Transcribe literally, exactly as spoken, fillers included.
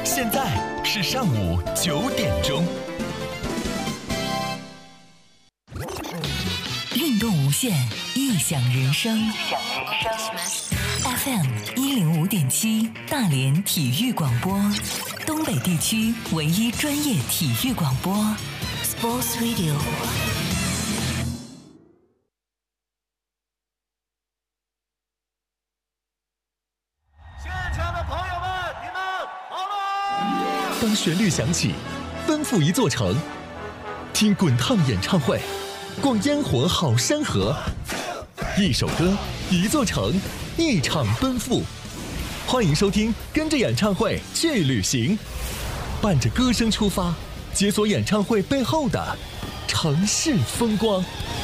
现在是上午九点钟。 运动无限，异想人生。F M 一零五点七，大连体育广播，东北地区唯一专业体育广播 ，Sports Radio。 现场的朋友们，你们好了！ 当旋律响起，奔赴一座城，听滚烫演唱会，逛烟火好山河。一首歌，一座城，一场奔赴。欢迎收听，跟着演唱会去旅行，伴着歌声出发，解锁演唱会背后的城市风光。